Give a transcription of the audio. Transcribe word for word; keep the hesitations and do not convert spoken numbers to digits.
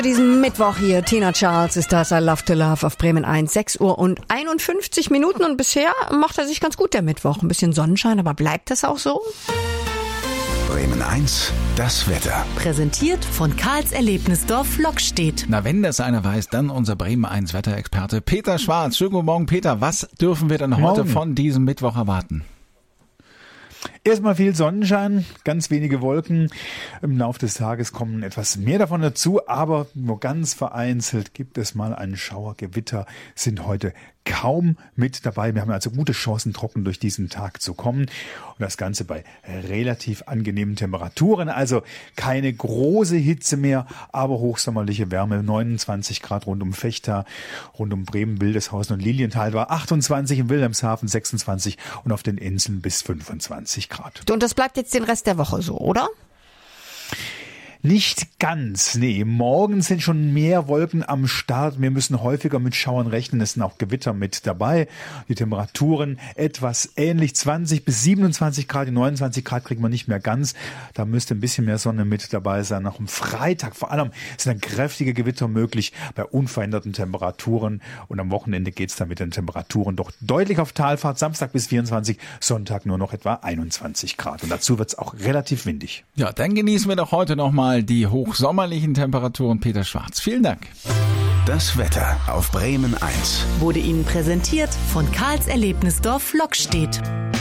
Diesen Mittwoch hier, Tina Charles ist das, I Love to Love auf Bremen eins, sechs Uhr und einundfünfzig Minuten und bisher macht er sich ganz gut, der Mittwoch. Ein bisschen Sonnenschein, aber bleibt das auch so? Bremen eins, das Wetter. Präsentiert von Karls Erlebnisdorf Lockstedt. Na, wenn das einer weiß, dann unser Bremen eins Wetterexperte Peter Schwarz. Schönen guten Morgen, Peter. Was dürfen wir denn heute Morgen. von diesem Mittwoch erwarten? Erstmal viel Sonnenschein, ganz wenige Wolken. Im Laufe des Tages kommen etwas mehr davon dazu, aber nur ganz vereinzelt gibt es mal einen Schauer. Gewitter sind heute kaum mit dabei. Wir haben also gute Chancen, trocken durch diesen Tag zu kommen. Und das Ganze bei relativ angenehmen Temperaturen. Also keine große Hitze mehr, aber hochsommerliche Wärme. neunundzwanzig Grad rund um Vechta, rund um Bremen, Wildeshausen und Lilienthal war achtundzwanzig, in Wilhelmshaven sechsundzwanzig und auf den Inseln bis fünfundzwanzig Grad. Und das bleibt jetzt den Rest der Woche so, oder? Nicht ganz, nee. Morgen sind schon mehr Wolken am Start. Wir müssen häufiger mit Schauern rechnen. Es sind auch Gewitter mit dabei. Die Temperaturen etwas ähnlich. zwanzig bis siebenundzwanzig Grad. Die neunundzwanzig Grad kriegen wir nicht mehr ganz. Da müsste ein bisschen mehr Sonne mit dabei sein. Auch am Freitag vor allem sind dann kräftige Gewitter möglich bei unveränderten Temperaturen. Und am Wochenende geht es dann mit den Temperaturen doch deutlich auf Talfahrt. Samstag bis vierundzwanzig, Sonntag nur noch etwa einundzwanzig Grad. Und dazu wird es auch relativ windig. Ja, dann genießen wir doch heute noch mal die hochsommerlichen Temperaturen. Peter Schwarz, vielen Dank. Das Wetter auf Bremen eins Wurde Ihnen präsentiert von Karls Erlebnisdorf Lockstedt.